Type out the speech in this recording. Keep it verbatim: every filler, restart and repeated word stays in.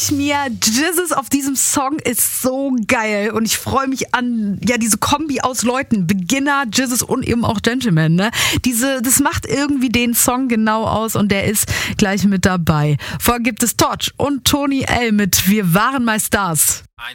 ich mir. Jesus auf diesem Song ist so geil und ich freue mich an ja diese Kombi aus Leuten, Beginner, Jesus und eben auch Gentleman. Ne? Diese, das macht irgendwie den Song genau aus und der ist gleich mit dabei. Vorher gibt es Torch und Tony L mit Wir waren mal Stars.